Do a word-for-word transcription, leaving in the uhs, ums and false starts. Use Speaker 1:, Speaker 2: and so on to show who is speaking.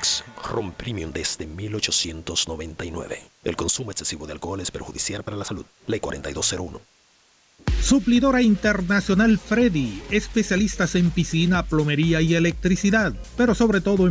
Speaker 1: Mix, ron premium desde mil ochocientos noventa y nueve. El consumo excesivo de alcohol es perjudicial para la salud. Ley cuarenta y dos cero uno.
Speaker 2: Suplidora Internacional Freddy, especialistas en piscina, plomería y electricidad, pero sobre todo en